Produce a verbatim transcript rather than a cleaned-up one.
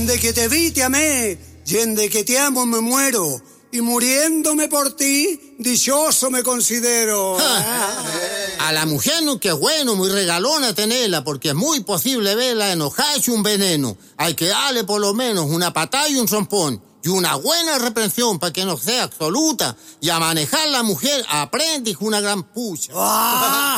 Yende que te vi te amé, yende que te amo me muero, y muriéndome por ti, dichoso me considero. A la mujer no, que bueno, muy regalona tenerla, porque es muy posible verla enojarse un veneno. Hay que darle por lo menos una patada y un zompón, y una buena reprensión para que no sea absoluta, y a manejar la mujer aprende una gran pucha. ¡Ah!